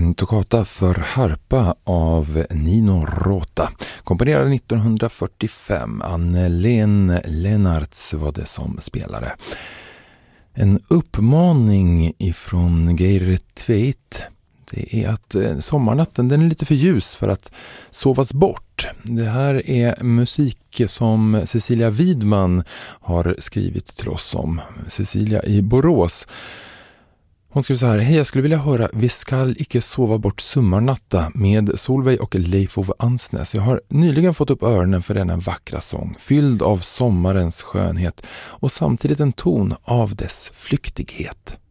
En toccata för harpa av Nino Rota. Komponerad 1945. Anne-Len Lennartz var det som spelade. En uppmaning ifrån Geir Tveit. Det är att sommarnatten den är lite för ljus för att sovas bort. Det här är musik som Cecilia Widman har skrivit till oss om. Cecilia i Borås. Hon skriver så här: hej, jag skulle vilja höra Vi skall icke sova bort sommarnatta med Solveig och Leif Ove Ansnes. Jag har nyligen fått upp öronen för denna vackra sång, fylld av sommarens skönhet och samtidigt en ton av dess flyktighet.